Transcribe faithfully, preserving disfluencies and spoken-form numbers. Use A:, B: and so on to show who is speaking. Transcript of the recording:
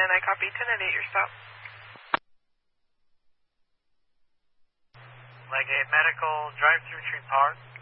A: and I copy ten at eight, your stop.
B: Legate Medical, drive through Tree Park.